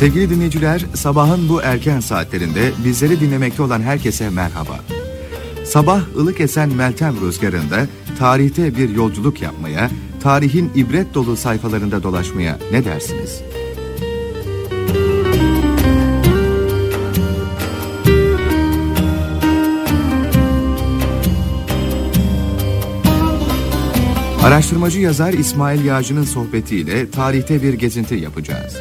Sevgili dinleyiciler, sabahın bu erken saatlerinde bizleri dinlemekte olan herkese merhaba. Sabah ılık esen Meltem rüzgarında tarihte bir yolculuk yapmaya, tarihin ibret dolu sayfalarında dolaşmaya ne dersiniz? Araştırmacı yazar İsmail Yağcı'nın sohbetiyle tarihte bir gezinti yapacağız.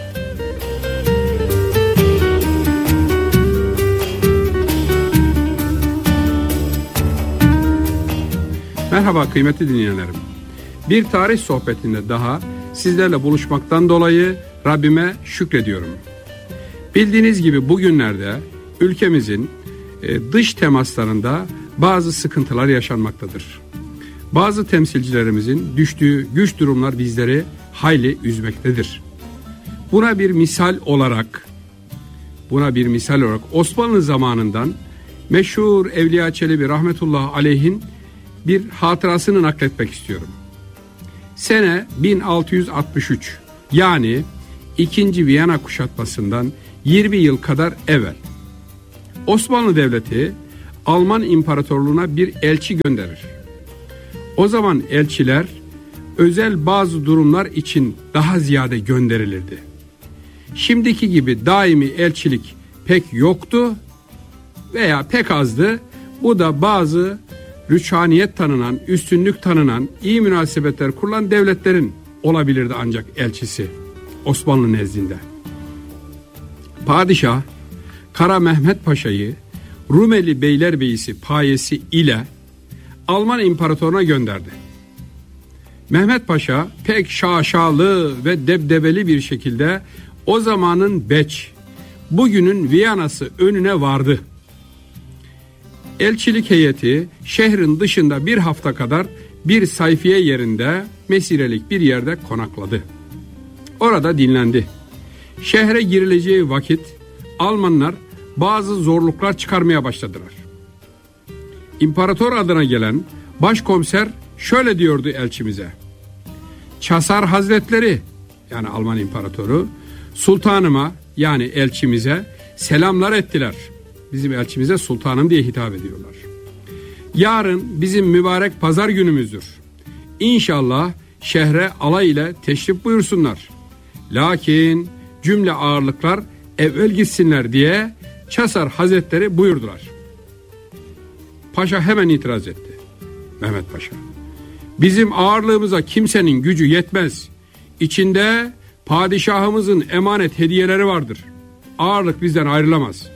Merhaba kıymetli dinleyenlerim. Bir tarih sohbetinde daha sizlerle buluşmaktan dolayı Rabbime şükrediyorum. Bildiğiniz gibi bugünlerde ülkemizin dış temaslarında bazı sıkıntılar yaşanmaktadır. Bazı temsilcilerimizin düştüğü güç durumlar bizleri hayli üzmektedir. Buna bir misal olarak Osmanlı zamanından meşhur Evliya Çelebi rahmetullahi aleyhin bir hatırasını nakletmek istiyorum. Sene 1663, yani 2. Viyana kuşatmasından 20 yıl kadar evvel Osmanlı Devleti Alman İmparatorluğu'na bir elçi gönderir. O zaman elçiler özel bazı durumlar için daha ziyade gönderilirdi. Şimdiki gibi daimi elçilik pek yoktu veya pek azdı. Bu da bazı rüçhaniyet tanınan, üstünlük tanınan, iyi münasebetler kurulan devletlerin olabilirdi ancak elçisi Osmanlı nezdinde. Padişah Kara Mehmet Paşa'yı Rumeli Beylerbeyisi payesi ile Alman İmparatorluğu'na gönderdi. Mehmet Paşa pek şaşalı ve debdebeli bir şekilde o zamanın Beç, bugünün Viyana'sı önüne vardı. Elçilik heyeti şehrin dışında bir hafta kadar bir sayfiye yerinde, mesirelik bir yerde konakladı. Orada dinlendi. Şehre girileceği vakit Almanlar bazı zorluklar çıkarmaya başladılar. İmparator adına gelen başkomiser şöyle diyordu elçimize: Çasar Hazretleri, yani Alman İmparatoru, sultanıma, yani elçimize selamlar ettiler. Bizim elçimize sultanım diye hitap ediyorlar. Yarın bizim mübarek pazar günümüzdür. İnşallah şehre alay ile teşrif buyursunlar. Lakin cümle ağırlıklar evvel gitsinler diye Çasar Hazretleri buyurdular. Paşa hemen itiraz etti. Mehmet Paşa: bizim ağırlığımıza kimsenin gücü yetmez. İçinde padişahımızın emanet hediyeleri vardır. Ağırlık bizden ayrılamaz.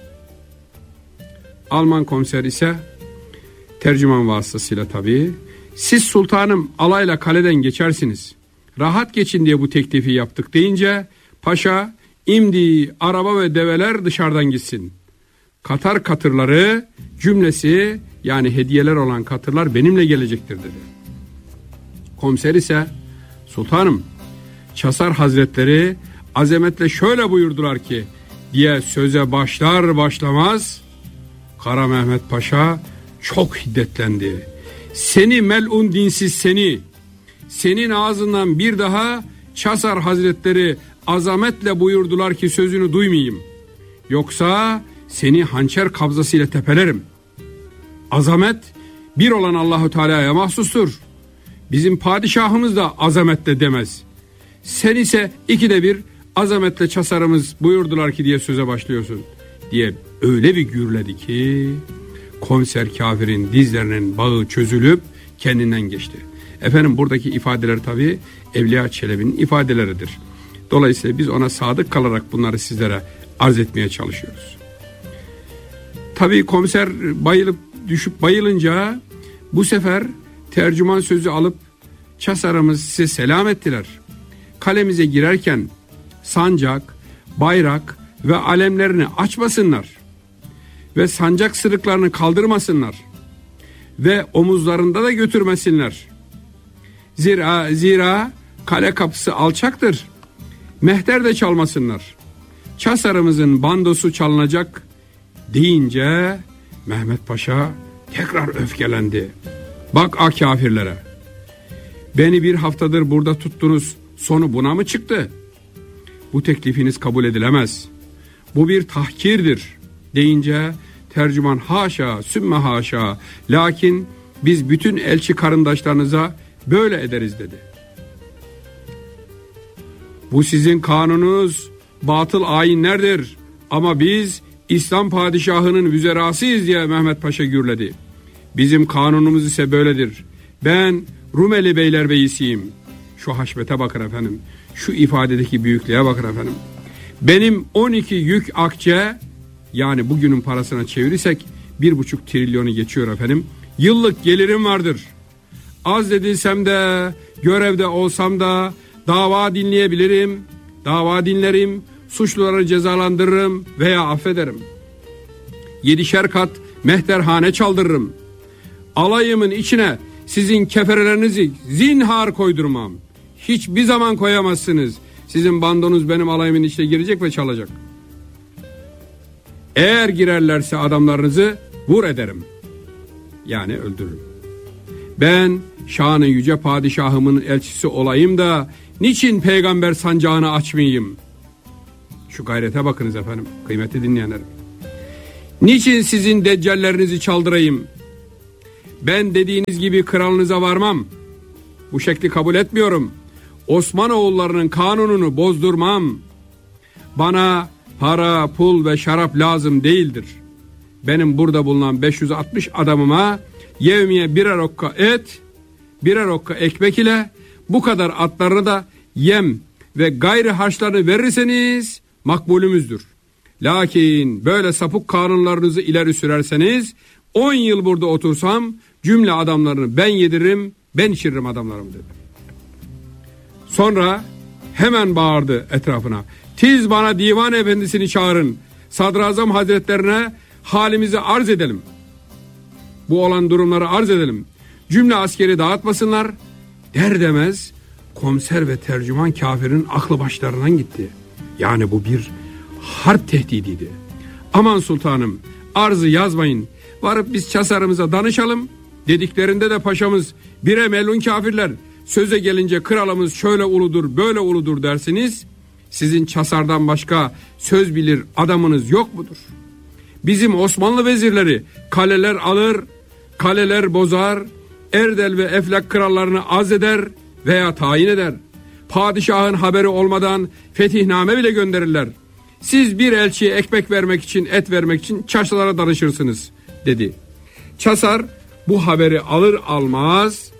Alman komiser ise tercüman vasıtasıyla tabii, siz sultanım alayla kaleden geçersiniz, rahat geçin diye bu teklifi yaptık deyince paşa, imdi araba ve develer dışarıdan gitsin. Katar katırları cümlesi, yani hediyeler olan katırlar benimle gelecektir dedi. Komiser ise sultanım Çasar Hazretleri azametle şöyle buyurdular ki diye söze başlar başlamaz Kara Mehmet Paşa çok hiddetlendi. Seni melun dinsiz seni, senin ağzından bir daha Çasar Hazretleri azametle buyurdular ki sözünü duymayayım. Yoksa seni hançer kabzasıyla tepelerim. Azamet bir olan Allahu Teala'ya mahsustur. Bizim padişahımız da azametle demez. Sen ise ikide bir azametle Çasarımız buyurdular ki diye söze başlıyorsun diye öyle bir gürledi ki komiser kafirin dizlerinin bağı çözülüp kendinden geçti. Efendim buradaki ifadeler tabii Evliya Çelebi'nin ifadeleridir. Dolayısıyla biz ona sadık kalarak bunları sizlere arz etmeye çalışıyoruz. Tabii komiser düşüp bayılınca bu sefer tercüman sözü alıp Çasarımız size selam ettiler. Kalemize girerken sancak, bayrak ve alemlerini açmasınlar ve sancak sırıklarını kaldırmasınlar ve omuzlarında da götürmesinler. Zira kale kapısı alçaktır. Mehter de çalmasınlar. Çasarımızın bandosu çalınacak deyince Mehmet Paşa tekrar öfkelendi. Bak kafirlere, beni bir haftadır burada tuttunuz, sonu buna mı çıktı? bu teklifiniz kabul edilemez. Bu bir tahkirdir deyince tercüman haşa sümme haşa, lakin biz bütün elçi karındaşlarınıza böyle ederiz dedi. Bu sizin kanununuz batıl ayinlerdir ama biz İslam padişahının vüzerasıyız diye Mehmet Paşa gürledi. Bizim kanunumuz ise böyledir. Ben Rumeli Beylerbeyisiyim. Şu haşmete bakın efendim. Şu ifadedeki büyüklüğe bakın efendim. Benim 12 yük akçe, yani bugünün parasına çevirirsek 1,5 trilyonu geçiyor efendim. Yıllık gelirim vardır. Az edilsem de, görevde olsam da dava dinleyebilirim. Dava dinlerim, suçluları cezalandırırım veya affederim. 7'şer kat mehterhane çaldırırım. Alayımın içine sizin keferelerinizi zinhar koydurmam. Hiçbir zaman koyamazsınız. Sizin bandonuz benim alayımın içine girecek ve çalacak. Eğer girerlerse adamlarınızı vur ederim. Yani öldürürüm. Ben şanı yüce padişahımın elçisi olayım da niçin peygamber sancağını açmayayım? Şu gayrete bakınız efendim, kıymetli dinleyenlerim. Niçin sizin deccallerinizi çaldırayım? Ben dediğiniz gibi kralınıza varmam. Bu şekli kabul etmiyorum. Osmanoğullarının kanununu bozdurmam. Bana para, pul ve şarap lazım değildir. Benim burada bulunan 560 adamıma yevmiye birer okka et, birer okka ekmek ile bu kadar atlarını da yem ve gayri harçlarını verirseniz makbulümüzdür. Lakin böyle sapık kanunlarınızı ileri sürerseniz 10 yıl burada otursam cümle adamlarını ben yediririm, ben içiririm adamlarımı dedi. Sonra hemen bağırdı etrafına. Tiz bana divan efendisini çağırın. Sadrazam hazretlerine halimizi arz edelim. Bu olan durumları arz edelim. Cümle askeri dağıtmasınlar. Der demez komiser ve tercüman kafirin aklı başlarından gitti. Yani bu bir harp tehdidiydi. Aman sultanım, arzı yazmayın. Varıp biz çasarımıza danışalım. Dediklerinde de paşamız bire melun kafirler. Söze gelince kralımız şöyle uludur böyle uludur dersiniz. Sizin çasardan başka söz bilir adamınız yok mudur? Bizim Osmanlı vezirleri kaleler alır, kaleler bozar, Erdel ve Eflak krallarını azleder veya tayin eder. Padişahın haberi olmadan fetihname bile gönderirler. Siz bir elçiye ekmek vermek için, et vermek için çarşılara danışırsınız dedi. Çasar bu haberi alır almaz,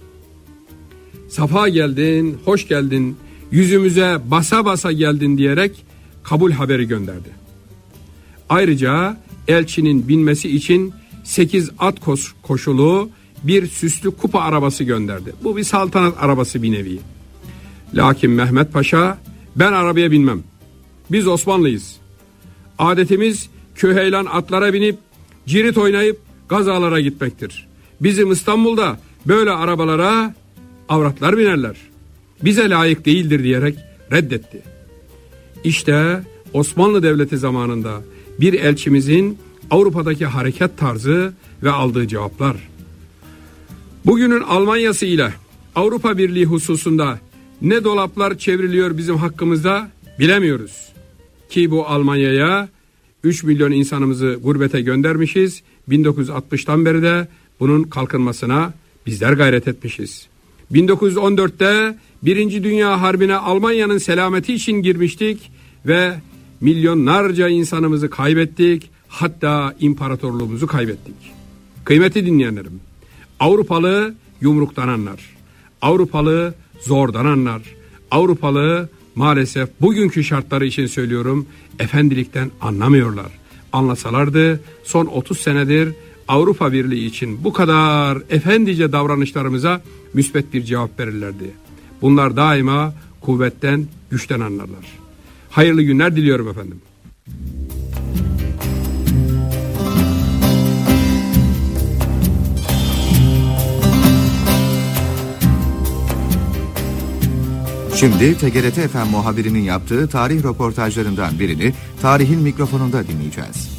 safa geldin, hoş geldin, yüzümüze basa basa geldin diyerek kabul haberi gönderdi. Ayrıca elçinin binmesi için 8 at koşulu bir süslü kupa arabası gönderdi. Bu bir saltanat arabası bir nevi. Lakin Mehmet Paşa, ben arabaya binmem. Biz Osmanlıyız. Adetimiz köheylan atlara binip cirit oynayıp gazalara gitmektir. Bizim İstanbul'da böyle arabalara avratlar binerler. Bize layık değildir diyerek reddetti. İşte Osmanlı Devleti zamanında bir elçimizin Avrupa'daki hareket tarzı ve aldığı cevaplar. Bugünün Almanya'sı ile Avrupa Birliği hususunda ne dolaplar çevriliyor bizim hakkımızda bilemiyoruz. Ki bu Almanya'ya 3 milyon insanımızı gurbete göndermişiz. 1960'tan beri de bunun kalkınmasına bizler gayret etmişiz. 1914'te Birinci Dünya Harbi'ne Almanya'nın selameti için girmiştik ve milyonlarca insanımızı kaybettik. Hatta imparatorluğumuzu kaybettik. Kıymetli dinleyenlerim, Avrupalı yumruktan anlar. Avrupalı zordan anlar. Avrupalı maalesef bugünkü şartları için söylüyorum, efendilikten anlamıyorlar. Anlasalardı son 30 senedir Avrupa Birliği için bu kadar efendice davranışlarımıza müsbet bir cevap verirlerdi. Bunlar daima kuvvetten, güçten anlarlar. Hayırlı günler diliyorum efendim. Şimdi TGRT FM muhabirinin yaptığı tarih röportajlarından birini tarihin mikrofonunda dinleyeceğiz.